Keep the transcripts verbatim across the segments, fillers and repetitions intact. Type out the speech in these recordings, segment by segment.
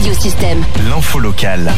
Radiosystème. L'info locale.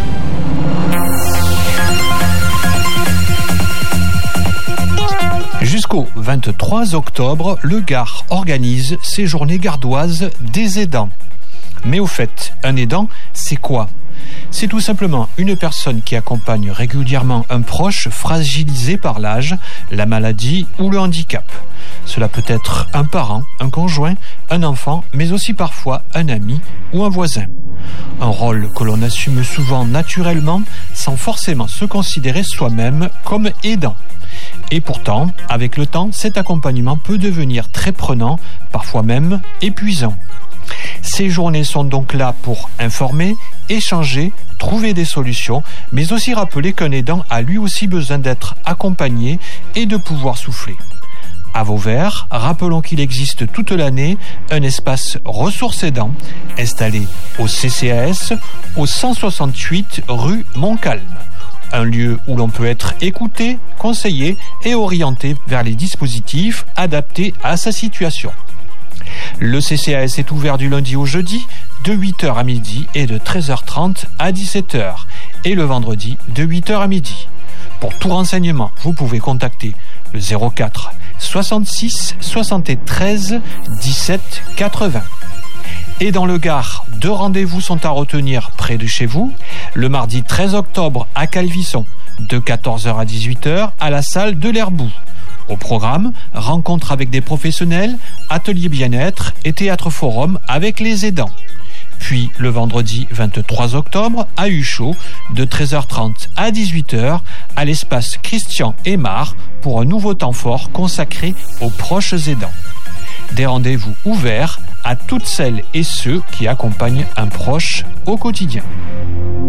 Jusqu'au vingt-trois octobre, le Gard organise ses journées gardoises des aidants. Mais au fait, un aidant, c'est quoi ? C'est tout simplement une personne qui accompagne régulièrement un proche fragilisé par l'âge, la maladie ou le handicap. Cela peut être un parent, un conjoint, un enfant, mais aussi parfois un ami ou un voisin. Un rôle que l'on assume souvent naturellement, sans forcément se considérer soi-même comme aidant. Et pourtant, avec le temps, cet accompagnement peut devenir très prenant, parfois même épuisant. Ces journées sont donc là pour informer, échanger, trouver des solutions, mais aussi rappeler qu'un aidant a lui aussi besoin d'être accompagné et de pouvoir souffler. À Vauvert, rappelons qu'il existe toute l'année un espace ressources aidants installé au C C A S au cent soixante-huit rue Montcalm. Un lieu où l'on peut être écouté, conseillé et orienté vers les dispositifs adaptés à sa situation. Le C C A S est ouvert du lundi au jeudi de huit heures à midi et de treize heures trente à dix-sept heures et le vendredi de huit heures à midi. Pour tout renseignement, vous pouvez contacter le zéro quatre soixante-six soixante-treize dix-sept quatre-vingts. Et dans le Gard, deux rendez-vous sont à retenir près de chez vous. Le mardi treize octobre à Calvisson, de quatorze heures à dix-huit heures à la salle de l'Herbout. Au programme, rencontre avec des professionnels, atelier bien-être et théâtre forum avec les aidants. Puis le vendredi vingt-trois octobre à Huchot, de treize heures trente à dix-huit heures à l'espace Christian Aymar pour un nouveau temps fort consacré aux proches aidants. Des rendez-vous ouverts à toutes celles et ceux qui accompagnent un proche au quotidien.